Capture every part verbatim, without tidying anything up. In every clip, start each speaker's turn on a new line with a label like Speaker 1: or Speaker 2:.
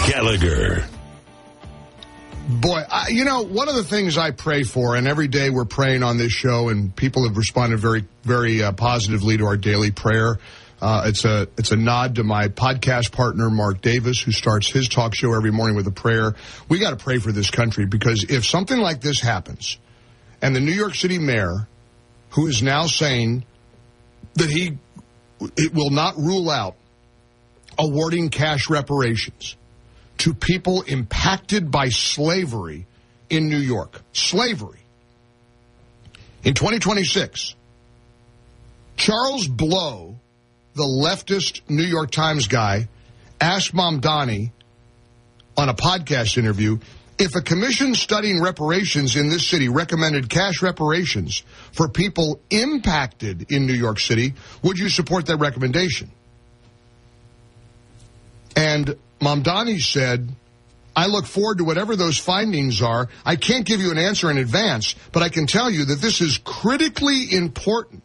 Speaker 1: Gallagher.
Speaker 2: Boy, I, you know, one of the things I pray for, and every day we're praying on this show, and people have responded very, very uh, positively to our daily prayer. Uh, it's a it's a nod to my podcast partner, Mark Davis, who starts his talk show every morning with a prayer. We got to pray for this country, because if something like this happens, and the New York City mayor, who is now saying that he it will not rule out awarding cash reparations to people impacted by slavery in New York. Slavery. In twenty twenty-six, Charles Blow, the leftist New York Times guy, asked Mamdani on a podcast interview if a commission studying reparations in this city recommended cash reparations for people impacted in New York City, would you support that recommendation? And Mamdani said, I look forward to whatever those findings are. I can't give you an answer in advance, but I can tell you that this is critically important,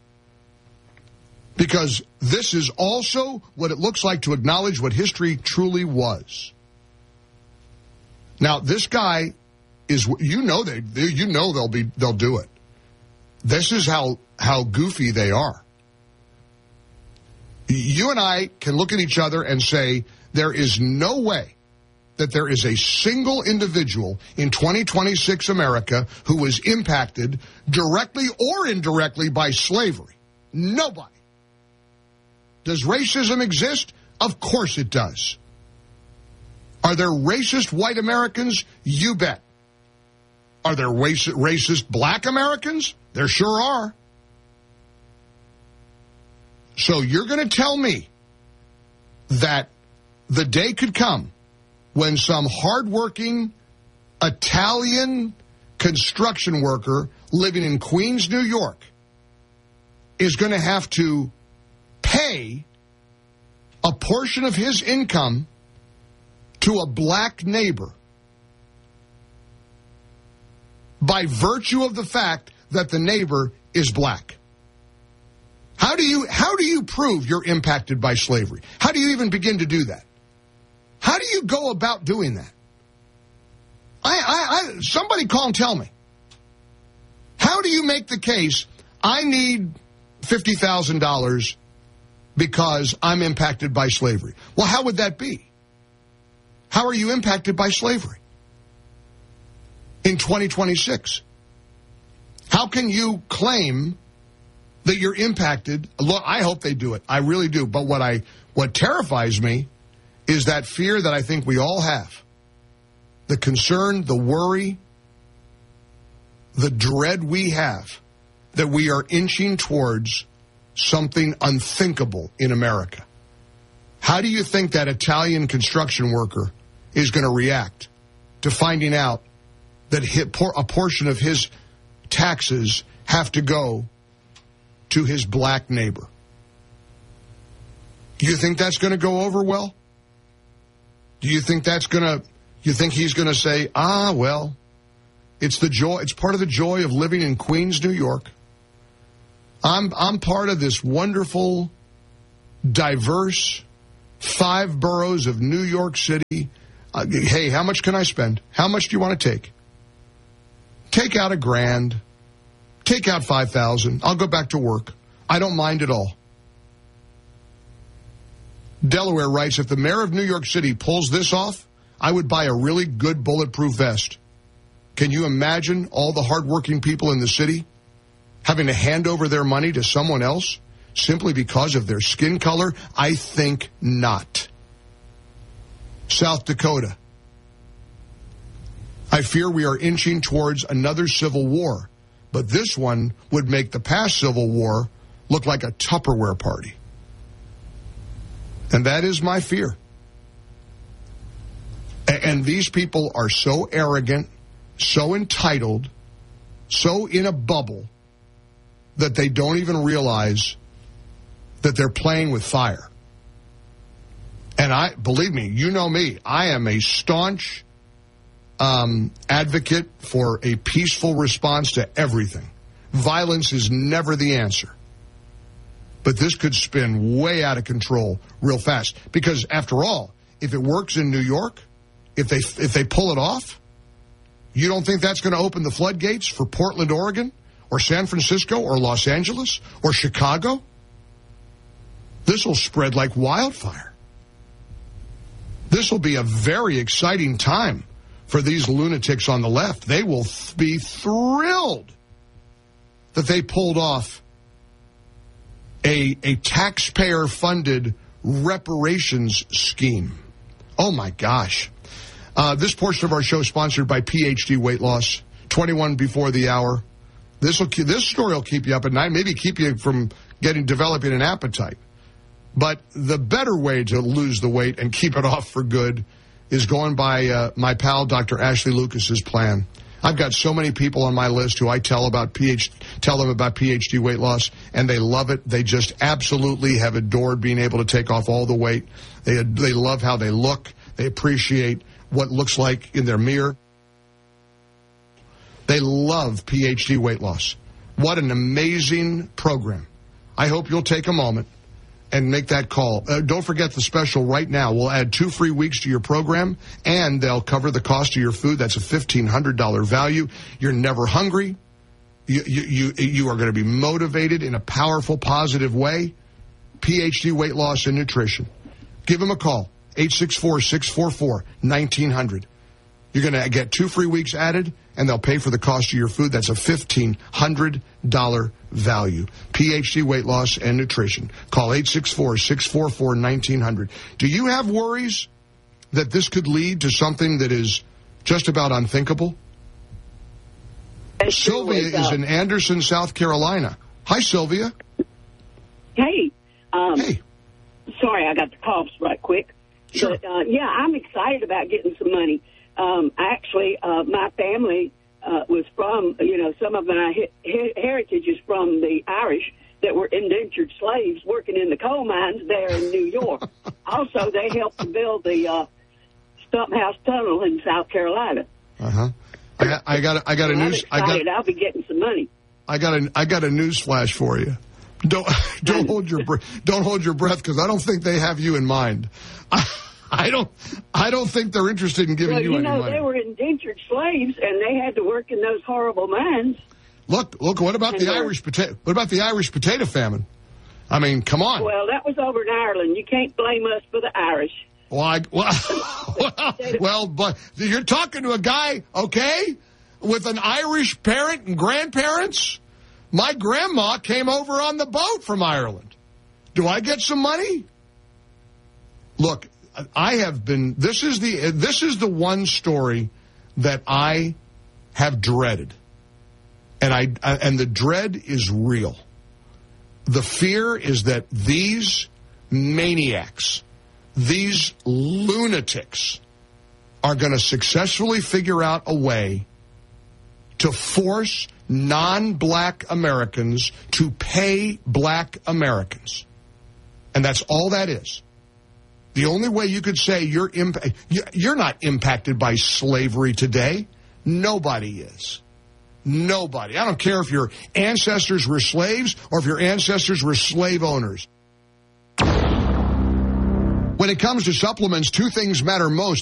Speaker 2: because this is also what it looks like to acknowledge what history truly was. Now, this guy is, you know, they, you know, they'll be, they'll do it. This is how, how goofy they are. You and I can look at each other and say, there is no way that there is a single individual in twenty twenty-six America who was impacted directly or indirectly by slavery. Nobody. Does racism exist? Of course it does. Are there racist white Americans? You bet. Are there racist, racist black Americans? There sure are. So you're going to tell me that the day could come when some hardworking Italian construction worker living in Queens, New York, is going to have to pay a portion of his income to a black neighbor by virtue of the fact that the neighbor is black? How do you how do you prove you're impacted by slavery? How do you even begin to do that? How do you go about doing that? I, I, I somebody call and tell me. How do you make the case, I need fifty thousand dollars because I'm impacted by slavery? Well, how would that be? How are you impacted by slavery in twenty twenty-six? How can you claim that you're impacted? Look, I hope they do it. I really do. But what I what terrifies me is that fear that I think we all have. The concern, the worry, the dread we have that we are inching towards something unthinkable in America. How do you think that Italian construction worker is going to react to finding out that a portion of his taxes have to go to his black neighbor? Do you think that's going to go over well? Do you think that's going to, you think he's going to say, ah, well, it's the joy, it's part of the joy of living in Queens, New York. I'm, I'm part of this wonderful, diverse, five boroughs of New York City. Uh, hey, how much can I spend? How much do you want to take? Take out a grand. Take out five thousand. I'll go back to work. I don't mind at all. Delaware writes, if the mayor of New York City pulls this off, I would buy a really good bulletproof vest. Can you imagine all the hardworking people in the city having to hand over their money to someone else simply because of their skin color? I think not. South Dakota. I fear we are inching towards another civil war, but this one would make the past civil war look like a Tupperware party. And that is my fear. And these people are so arrogant, so entitled, so in a bubble that they don't even realize that they're playing with fire. And I, believe me, you know me, I am a staunch um, advocate for a peaceful response to everything. Violence is never the answer. But this could spin way out of control real fast. Because, after all, if it works in New York, if they if they pull it off, you don't think that's going to open the floodgates for Portland, Oregon, or San Francisco, or Los Angeles, or Chicago? This will spread like wildfire. This will be a very exciting time for these lunatics on the left. They will th- be thrilled that they pulled off a, a taxpayer-funded reparations scheme. Oh, my gosh. Uh, this portion of our show is sponsored by P H D Weight Loss, twenty-one before the hour. This will this story will keep you up at night, maybe keep you from getting developing an appetite. But the better way to lose the weight and keep it off for good is going by uh, my pal Doctor Ashley Lucas's plan. I've got so many people on my list who I tell about P H, tell them about P H D weight loss, and they love it. They just absolutely have adored being able to take off all the weight. They they love how they look. They appreciate what it looks like in their mirror. They love P H D weight loss. What an amazing program. I hope you'll take a moment and make that call. Uh, don't forget the special right now. We'll add two free weeks to your program, and they'll cover the cost of your food. That's a fifteen hundred dollars value. You're never hungry. You, you, you, you are going to be motivated in a powerful, positive way. P H D Weight Loss and Nutrition. Give them a call, eight six four, six four four, one nine zero zero. You're going to get two free weeks added, and they'll pay for the cost of your food. That's a fifteen hundred dollars value. P H D Weight Loss and Nutrition. Call eight six four, six four four, one nine zero zero. Do you have worries that this could lead to something that is just about unthinkable? Sylvia is in Anderson, South Carolina. Hi, Sylvia.
Speaker 1: Hey. Um,
Speaker 2: hey.
Speaker 1: Sorry, I got the coughs right quick.
Speaker 2: Sure.
Speaker 1: But, uh, yeah, I'm excited about getting some money. Um, actually, uh, my family uh, was from, you know, some of my he- heritage is from the Irish that were indentured slaves working in the coal mines there in New York. Also, they helped to build the uh, Stump House Tunnel in South Carolina.
Speaker 2: Uh-huh. I, I got I got a
Speaker 1: I'm
Speaker 2: news. I
Speaker 1: excited.
Speaker 2: got,
Speaker 1: I'll be getting some money.
Speaker 2: I got a I got a news flash for you. Don't don't hold your breath. Don't hold your breath because I don't think they have you in mind. I, I don't. I don't think they're interested in giving
Speaker 1: well,
Speaker 2: you,
Speaker 1: you
Speaker 2: any
Speaker 1: know,
Speaker 2: money.
Speaker 1: they were indentured slaves, and they had to work in those horrible mines.
Speaker 2: Look, look. What about the Irish potato? What about the Irish potato famine? I mean, come on.
Speaker 1: Well, that was over in Ireland. You can't blame us for the Irish.
Speaker 2: Well, I, well, well, well, but you're talking to a guy, okay, with an Irish parent and grandparents. My grandma came over on the boat from Ireland. Do I get some money? Look, I have been. This is the this is the one story that I have dreaded, and I and the dread is real. The fear is that these maniacs, these lunatics, are going to successfully figure out a way to force non-black Americans to pay black Americans. And that's all that is. The only way you could say you're imp- you're not impacted by slavery today. Nobody is. Nobody. I don't care if your ancestors were slaves or if your ancestors were slave owners. When it comes to supplements, two things matter most.